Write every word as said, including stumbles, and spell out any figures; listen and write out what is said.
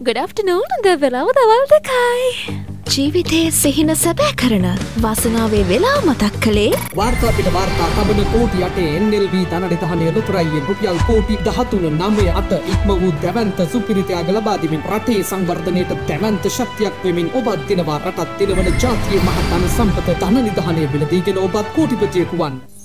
Good afternoon, the වෙලාව දවල් දෙකයි. ජීවිතයේ සිහින සැබෑ කරන වාසනාවේ වෙලාව මතක් කළේ වාර්තා පිට වාර්තා තබන කෝටි අටේ එන් එල් බී ධනනිධානය ලොතරැයියෙන් රුපියල් කෝටි දහතුන නවය අට ඉක්ම වූ දැවැන්ත සුපිරිතයාග ලබා දෙමින් රටේ සංවර්ධනයට දැවැන්ත ශක්තියක් වෙමින් ඔබත් දිනවා රටත් දිනවන ජාතියේ මහතන සම්පත ධනනිධානය මිලදීගෙන ඔබත් කෝටිපතියෙකු වන්.